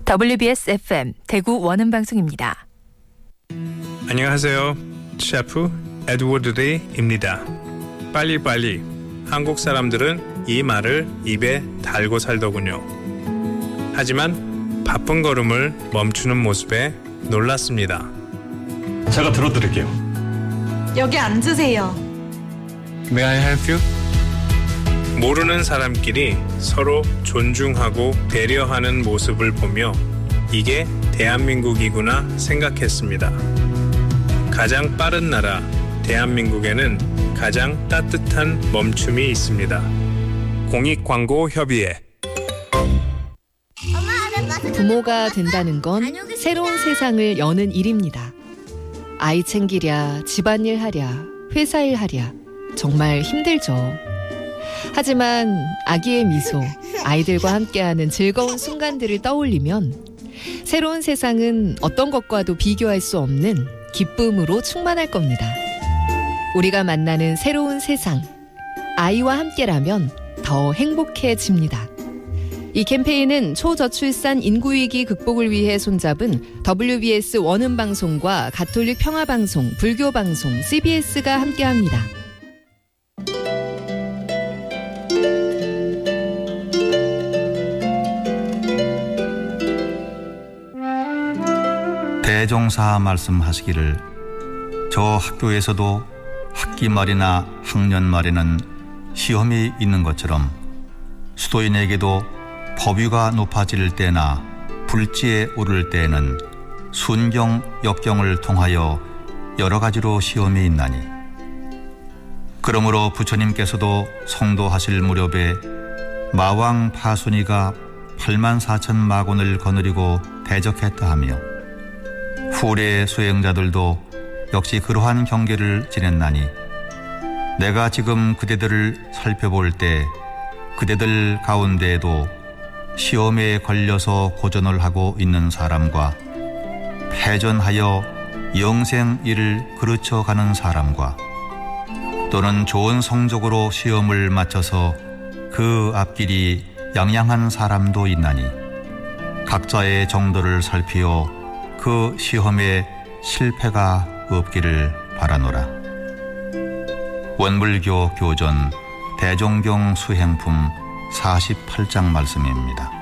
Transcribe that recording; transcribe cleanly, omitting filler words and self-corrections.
WBS FM 대구 원음방송입니다. 안녕하세요. 셰프 에드워드 레이입니다. 빨리빨리. 한국 사람들은 이 말을 입에 달고 살더군요. 하지만 바쁜 걸음을 멈추는 모습에 놀랐습니다. 제가 들어드릴게요. 여기 앉으세요. May I help you? 모르는 사람끼리 서로 존중하고 배려하는 모습을 보며 이게 대한민국이구나 생각했습니다. 가장 빠른 나라 대한민국에는 가장 따뜻한 멈춤이 있습니다. 공익광고협의회. 부모가 된다는 건 새로운 세상을 여는 일입니다. 아이 챙기랴, 집안일 하랴, 회사일 하랴 정말 힘들죠. 하지만 아기의 미소, 아이들과 함께하는 즐거운 순간들을 떠올리면 새로운 세상은 어떤 것과도 비교할 수 없는 기쁨으로 충만할 겁니다. 우리가 만나는 새로운 세상, 아이와 함께라면 더 행복해집니다. 이 캠페인은 초저출산 인구위기 극복을 위해 손잡은 WBS 원음방송과 가톨릭 평화방송, 불교방송, CBS가 함께합니다. 대종사 말씀하시기를 저 학교에서도 학기 말이나 학년 말에는 시험이 있는 것처럼 수도인에게도 법위가 높아질 때나 불지에 오를 때에는 순경, 역경을 통하여 여러 가지로 시험이 있나니 그러므로 부처님께서도 성도하실 무렵에 마왕 파순이가 84,000 마곤을 거느리고 대적했다 하며 후래 수행자들도 역시 그러한 경계를 지냈나니 내가 지금 그대들을 살펴볼 때 그대들 가운데에도 시험에 걸려서 고전을 하고 있는 사람과 패전하여 영생 일을 그르쳐가는 사람과 또는 좋은 성적으로 시험을 마쳐서 그 앞길이 양양한 사람도 있나니 각자의 정도를 살피어 그 시험에 실패가 없기를 바라노라. 원불교 교전 대종경 수행품 48장 말씀입니다.